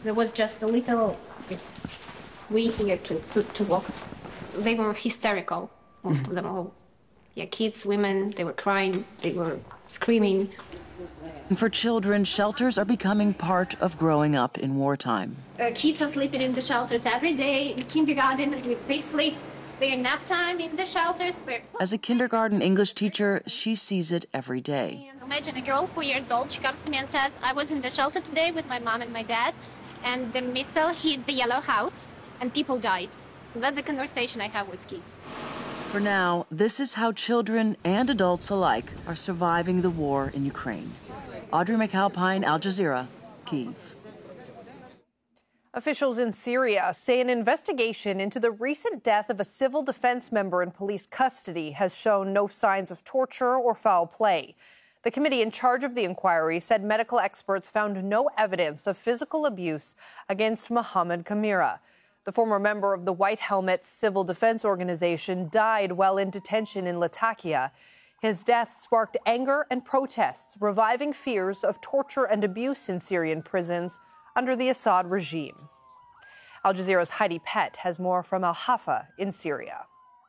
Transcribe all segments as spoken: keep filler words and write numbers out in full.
There was just a little way here to, to, to walk. They were hysterical, most mm-hmm. of them all. Yeah, kids, women, they were crying, they were screaming. For children, shelters are becoming part of growing up in wartime. Uh, kids are sleeping in the shelters every day, in kindergarten, they sleep. Their nap time in the shelters. As a kindergarten English teacher, she sees it every day. Imagine a girl, four years old, she comes to me and says, I was in the shelter today with my mom and my dad, and the missile hit the yellow house, and people died. So that's the conversation I have with kids. For now, this is how children and adults alike are surviving the war in Ukraine. Audrey McAlpine, Al Jazeera, Kyiv. Officials in Syria say an investigation into the recent death of a civil defense member in police custody has shown no signs of torture or foul play. The committee in charge of the inquiry said medical experts found no evidence of physical abuse against Mohammed Kamira. The former member of the White Helmets Civil Defense Organization died while in detention in Latakia. His death sparked anger and protests, reviving fears of torture and abuse in Syrian prisons under the Assad regime. Al Jazeera's Heidi Pett has more from Al-Hafa in Syria.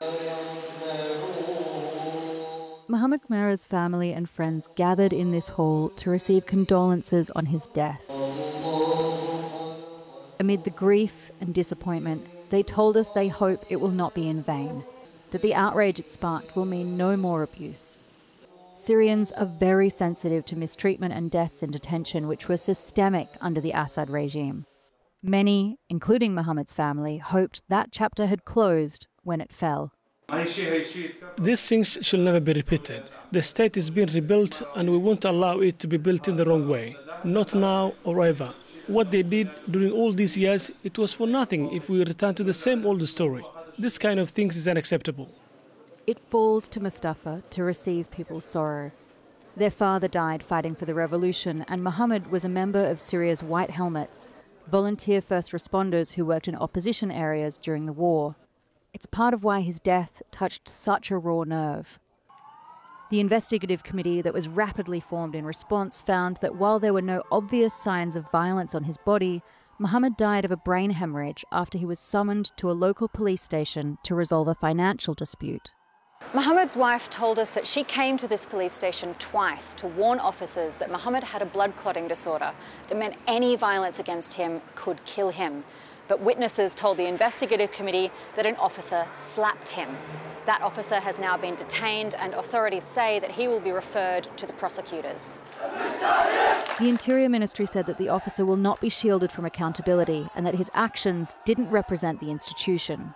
Mohammed Kamira's family and friends gathered in this hall to receive condolences on his death. Amid the grief and disappointment, they told us they hope it will not be in vain, that the outrage it sparked will mean no more abuse. Syrians are very sensitive to mistreatment and deaths in detention, which were systemic under the Assad regime. Many, including Mohammed's family, hoped that chapter had closed when it fell. These things should never be repeated. The state is being rebuilt, and we won't allow it to be built in the wrong way. Not now or ever. What they did during all these years, it was for nothing if we return to the same old story. This kind of things is unacceptable. It falls to Mustafa to receive people's sorrow. Their father died fighting for the revolution, and Mohammed was a member of Syria's White Helmets, volunteer first responders who worked in opposition areas during the war. It's part of why his death touched such a raw nerve. The investigative committee that was rapidly formed in response found that while there were no obvious signs of violence on his body, Mohammed died of a brain hemorrhage after he was summoned to a local police station to resolve a financial dispute. Mohammed's wife told us that she came to this police station twice to warn officers that Mohammed had a blood clotting disorder that meant any violence against him could kill him. But witnesses told the investigative committee that an officer slapped him. That officer has now been detained, and authorities say that he will be referred to the prosecutors. The Interior Ministry said that the officer will not be shielded from accountability and that his actions didn't represent the institution.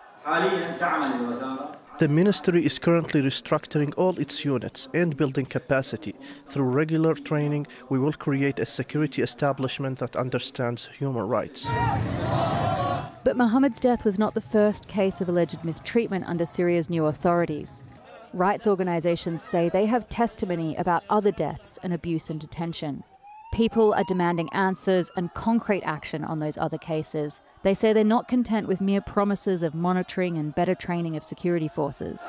The ministry is currently restructuring all its units and building capacity. Through regular training, we will create a security establishment that understands human rights. But Mohammed's death was not the first case of alleged mistreatment under Syria's new authorities. Rights organizations say they have testimony about other deaths and abuse in detention. People are demanding answers and concrete action on those other cases. They say they're not content with mere promises of monitoring and better training of security forces.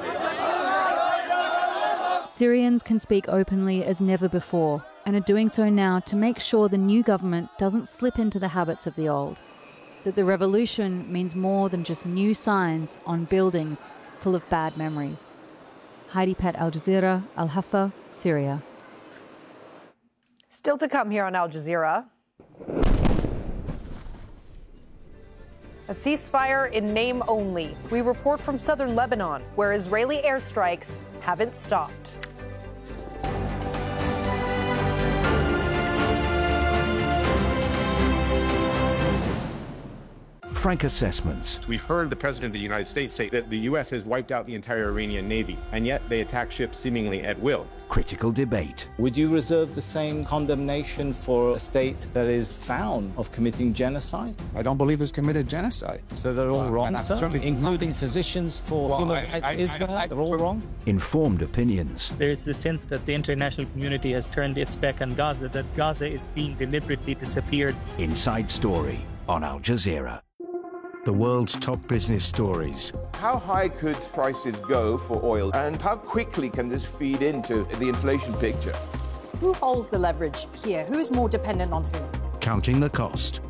Syrians can speak openly as never before and are doing so now to make sure the new government doesn't slip into the habits of the old. That the revolution means more than just new signs on buildings full of bad memories. Heidi Pett, Al Jazeera, Al-Hafa, Syria. Still to come here on Al Jazeera. A ceasefire in name only. We report from southern Lebanon, where Israeli airstrikes haven't stopped. Frank Assessments. We've heard the President of the United States say that the U S has wiped out the entire Iranian Navy, and yet they attack ships seemingly at will. Critical debate. Would you reserve the same condemnation for a state that is found of committing genocide? I don't believe it's committed genocide. So they're all uh, wrong, sir? Including physicians for well, human rights Israel? I, I, they're all wrong? Informed opinions. There is the sense that the international community has turned its back on Gaza, that Gaza is being deliberately disappeared. Inside Story on Al Jazeera. The world's top business stories. How high could prices go for oil, and how quickly can this feed into the inflation picture? Who holds the leverage here? Who's more dependent on who? Counting the cost.